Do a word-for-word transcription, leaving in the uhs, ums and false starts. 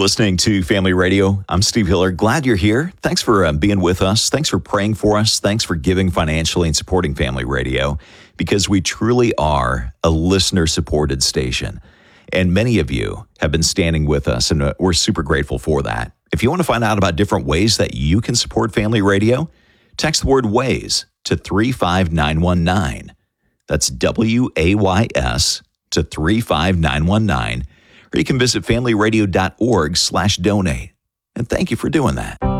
listening to Family Radio. I'm Steve Hiller. Glad you're here. Thanks for uh, being with us. Thanks for praying for us. Thanks for giving financially and supporting Family Radio, because we truly are a listener-supported station. And many of you have been standing with us, and uh, we're super grateful for that. If you want to find out about different ways that you can support Family Radio, text the word WAYS to three five nine one nine. That's W A Y S to three five nine one nine. Or you can visit family radio dot org slash donate. And thank you for doing that.